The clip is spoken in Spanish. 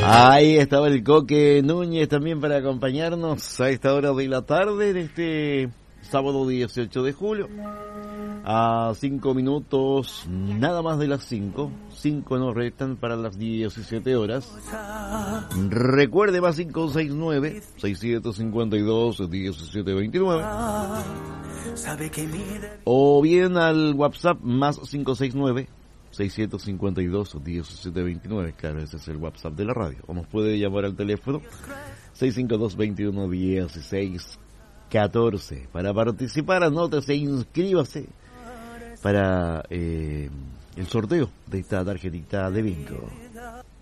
Ahí estaba el Coque Núñez también para acompañarnos a esta hora de la tarde de este sábado 18 de julio. A 5 minutos, nada más de las 5. 5 nos restan para las 17 horas. Recuerde, más 569-6752-1729. O bien al WhatsApp más 569-652-1729. Claro, ese es el WhatsApp de la radio. O nos puede llamar al teléfono 652-21-16-14. Para participar, anótese e inscríbase para el sorteo de esta tarjetita de bingo.